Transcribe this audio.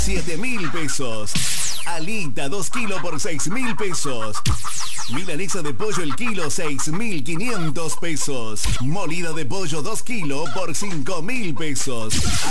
7.000 pesos. Alita 2 kilos por 6.000 pesos. Milanesa de pollo el kilo 6.500 pesos. Molida de pollo 2 kilos por 5.000 pesos.